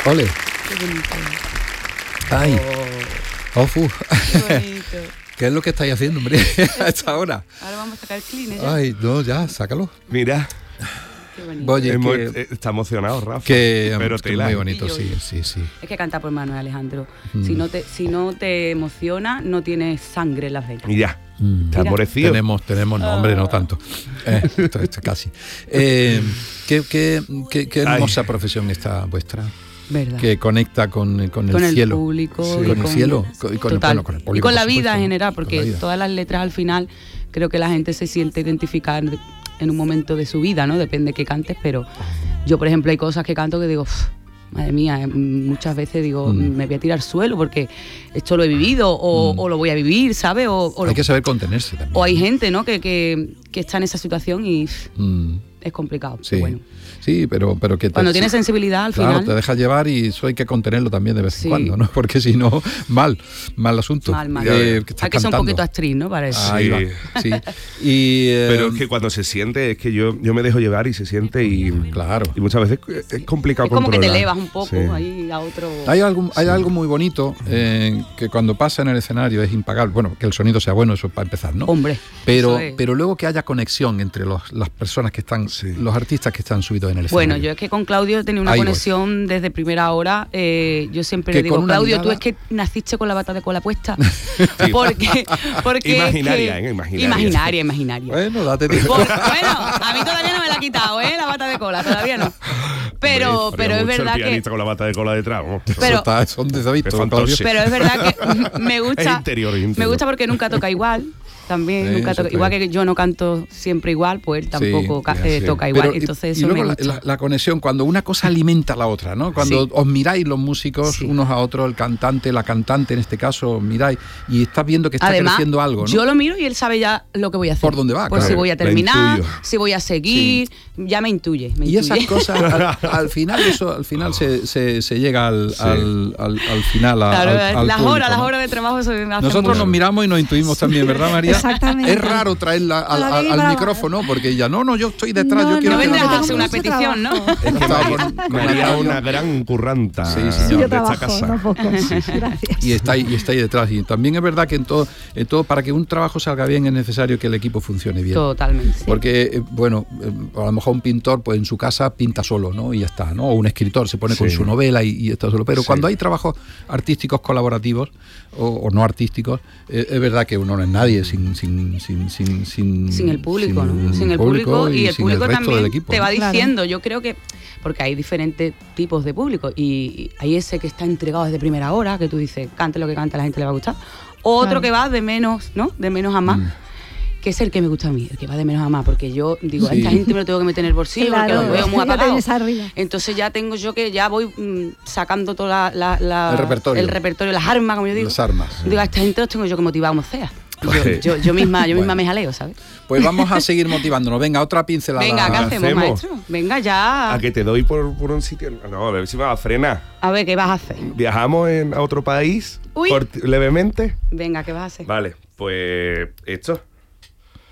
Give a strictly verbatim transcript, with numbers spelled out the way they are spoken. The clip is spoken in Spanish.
Ole. Qué bonito. Ay. Oh, Oh, fu. qué bonito. ¿Qué es lo que estáis haciendo, hombre, a esta hora? Ahora vamos a sacar el clean, ¿ya? Ay, no, ya, sácalo. Mira. Qué bonito. Oye, Hemos- que, eh, está emocionado, Rafa. que, pero que tela. muy bonito, Y yo, sí, y- sí, sí. Es que canta por Manuel Alejandro. Mm. Si no te, si no te emociona, no tienes sangre en las venas. Y ya. Mm. Está Mira. amorecido. Tenemos, tenemos, no, hombre, no tanto. Eh, esto, esto casi. Eh, ¿qué, qué, qué, qué hermosa Ay. profesión esta vuestra? ¿Verdad? Que conecta con, con el con el cielo. público. Sí, y con el cielo. Con, y con, el, total. bueno, con el y público, con la por vida supuesto, en general, con la porque vida. todas las letras al final creo que la gente se siente identificada en, en un momento de su vida, ¿no? Depende de qué cantes, pero yo, por ejemplo, hay cosas que canto que digo, "Uf, madre mía", eh, muchas veces digo, Mm. me voy a tirar al suelo porque esto lo he vivido o, Mm. o lo voy a vivir, ¿sabes? O, o, Hay lo- que saber contenerse también. o hay gente, ¿no? Que, que, que está en esa situación y uf, Mm, es complicado. sí, Pero bueno, sí, pero, pero que te, cuando tienes sensibilidad al claro, final. te dejas llevar y eso hay que contenerlo también de vez Sí. en cuando, ¿no? Porque si no, mal, mal asunto. Mal, mal. Eh, que estás Hay que ser un cantando. poquito actriz, ¿no? Para eso. Ahí Sí. va, sí. Y, eh, Pero es que cuando se siente, es que yo, yo me dejo llevar y se siente y, claro. y muchas veces es complicado Es como que te controlar. elevas un poco Sí. ahí a otro. Hay algo, hay algo muy bonito eh, que cuando pasa en el escenario es impagable. Bueno, que el sonido sea bueno, eso para empezar, ¿no? Hombre. Pero, eso es. pero luego que haya conexión entre los, las personas que están, Sí. los artistas que están subidos en el escenario. Bueno, yo es que con Claudio he tenido una Ahí voy. conexión desde primera hora. Eh, yo siempre Que le digo, con una Claudio, mirada- tú es que naciste con la bata de cola puesta. porque, porque Imaginaria, es que- ¿eh? Imaginaria. Imaginaria, imaginaria. Bueno, date tiempo. Por- bueno, a mí todavía no me la ha quitado, ¿eh? La bata de cola, todavía no. Pero, Hombre, pero es mucho verdad el pianista que. con la bata de cola detrás. vamos. Eso pero- está- son desavistos, Es Claudio. fantástico. Pero es verdad que me Es gusta. interior, es interior. Me gusta porque nunca toca igual. También, Sí, nunca eso toca, está igual bien. que yo no canto siempre igual, pues él tampoco Sí, ca- sí, eh, sí. toca igual. Pero, y- Entonces y eso luego me la, gusta. la- la conexión, cuando una cosa alimenta a la otra, ¿no? Cuando Sí. os miráis los músicos Sí. unos a otros, el cantante, la cantante en este caso, os miráis y estás viendo que está Además, creciendo algo, ¿no? yo lo miro y él sabe ya lo que voy a hacer. Por dónde va, Pues claro. si voy a La terminar, intuyo. si voy a seguir, ya me intuye. Me Y intuye. esas cosas, al, al final, eso, al final se, se, se llega al, Sí. al, al, al final, a- Claro, al, al las público, horas, las ¿no? horas de trabajo se me hacen Nosotros mucho. nos miramos y nos intuimos también, ¿verdad, María? Exactamente. Es raro traerla al, A la al- que al iba- micrófono porque ella, no, no, yo estoy detrás, No, yo quiero No que vendrás la a hacer una mucho petición, ¿no? trabajo. Es que estaba con- con María Natalia. una gran curranta Sí, sí, Sí, señor, yo de esta trabajo, casa. no poco. Gracias. y está ahí, y está ahí detrás. Y también es verdad que en todo, en todo, para que un trabajo salga bien es necesario que el equipo funcione bien. Totalmente. sí. Porque, eh, bueno, eh, a lo mejor un pintor pues en su casa pinta solo, ¿no? Y ya está, ¿no? O un escritor se pone con Sí. su novela y, y está solo. Pero Sí. cuando hay trabajos artísticos colaborativos o, o no artísticos, eh, es verdad que uno no es nadie sin sin sin sin sin, Sin el público, ¿no? Sin el público y el sin público resto también del equipo, te ¿no? va Claro. diciendo. Yo creo que porque hay diferentes tipos de público y hay ese que está entregado desde primera hora, que tú dices, cante lo que cante, a la gente le va a gustar. Otro Claro. que va de menos, ¿no? De menos a más. Mm. Que es el que me gusta a mí, el que va de menos a más, porque yo digo, a Sí. esta gente me lo tengo que meter en el bolsillo Claro, porque lo veo muy ya apagado. tienes arriba. Entonces ya tengo yo que ya voy mm, sacando toda la, la- la- El repertorio. el repertorio, las armas, como yo digo. Las armas. Digo, a esta gente los tengo yo que motivar como sea. Yo, Pues- yo, yo misma, yo misma Bueno. me jaleo, ¿sabes? Pues vamos a seguir motivándonos. Venga, otra pincelada. Venga, ¿qué hacemos, hacemos? maestro? Venga, ya. A que te doy por, por un sitio. No, a ver si me va a frenar. A ver, ¿qué vas a hacer? Viajamos en, a otro país Uy. cort- levemente. Venga, ¿qué vas a hacer? Vale, pues esto.